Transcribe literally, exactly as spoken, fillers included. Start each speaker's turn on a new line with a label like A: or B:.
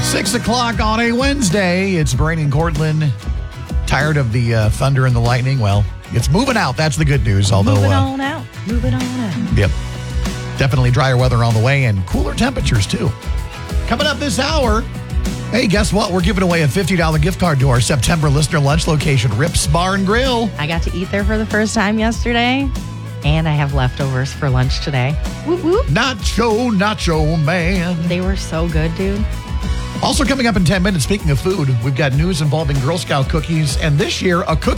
A: Six o'clock on a Wednesday. It's Brain and Cortland. Tired of the uh, thunder and the lightning? Well, it's moving out. That's the good news. Although,
B: Moving
A: uh,
B: on out. Moving on out.
A: Yep. Definitely drier weather on the way and cooler temperatures, too. Coming up this hour, hey, guess what? We're giving away a fifty dollars gift card to our September listener lunch location, Rips Bar and Grill.
B: I got to eat there for the first time yesterday, and I have leftovers for lunch today. Whoop, whoop.
A: Nacho, nacho man.
B: They were so good, dude.
A: Also coming up in ten minutes, speaking of food, we've got news involving Girl Scout cookies, and this year, a cookie